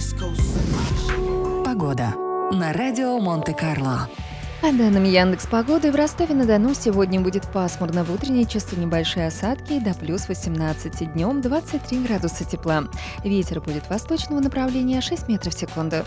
Погода на радио Монте-Карло. По данным Яндекс.Погоды, в Ростове-на-Дону сегодня будет пасмурно, в утренние часы небольшие осадки до плюс 18, днем 23 градуса тепла. Ветер будет восточного направления 6 метров в секунду.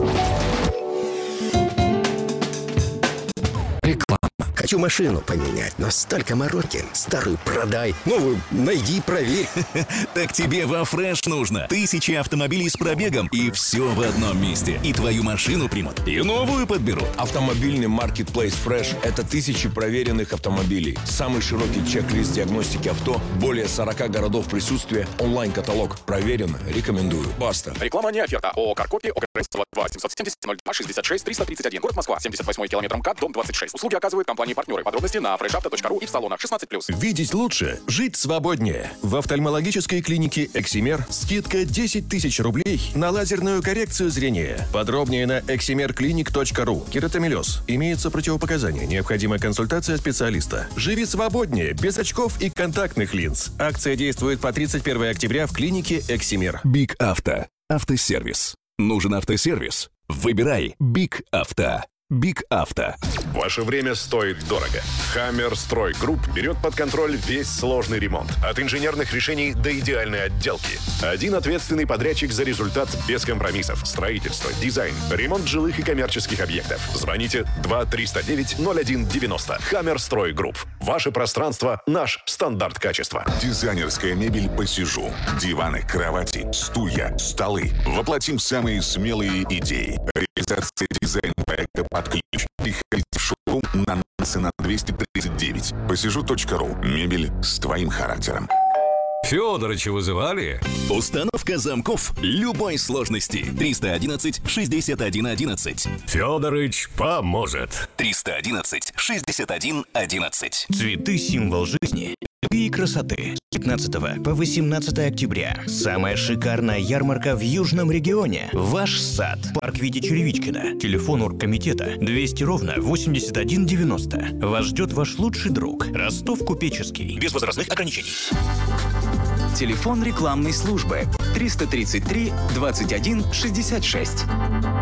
Реклама. Хочу машину поменять, но столько мороки. Старую продай, новую найди, проверь. Так тебе во Фреш нужно. Тысячи автомобилей с пробегом, и все в одном месте. И твою машину примут, и новую подберут. Автомобильный маркетплейс Fresh – это тысячи проверенных автомобилей. Самый широкий чек-лист диагностики авто, более 40 городов присутствия, онлайн-каталог. Проверено, рекомендую. Баста. Реклама не оферта. ООО «Каркопи», ОКРС 2 770 02 66 331. Город Москва, 78 километр МКАД, дом 26. Услуги оказывают компании-партнеры. Подробности на freshauto.ru и в салонах 16+. Видеть лучше, жить свободнее. В офтальмологической клинике «Эксимер» скидка 10 тысяч рублей на лазерную коррекцию зрения. Подробнее на eximerclinic.ru. Кератомелез. Имеются противопоказания. Необходима консультация специалиста. Живи свободнее, без очков и контактных линз. Акция действует по 31 октября в клинике «Эксимер». Биг Авто. Автосервис. Нужен автосервис? Выбирай Биг Авто. Биг Авто. Ваше время стоит дорого. Хаммер Строй Групп берет под контроль весь сложный ремонт. От инженерных решений до идеальной отделки. Один ответственный подрядчик за результат без компромиссов. Строительство, дизайн, ремонт жилых и коммерческих объектов. Звоните 2-309-01-90. Хаммер Строй Групп. Ваше пространство – наш стандарт качества. Дизайнерская мебель «Посижу». Диваны, кровати, стулья, столы. Воплотим самые смелые идеи. Реализация дизайн-проекта под ключ. Приходите в шоурум на Нансена 239. Посижу.ру. Мебель с твоим характером. Фёдорыча вызывали? Установка замков любой сложности. 311-61-11. Фёдорыч поможет. 311-61-11. Цветы – символ жизни и красоты. С 15 по 18 октября. Самая шикарная ярмарка в Южном регионе. Ваш сад. Парк Вити Черевичкина. Телефон оргкомитета 200-81-90. Вас ждет ваш лучший друг. Ростов Купеческий. Без возрастных ограничений. Телефон рекламной службы 333 21 66.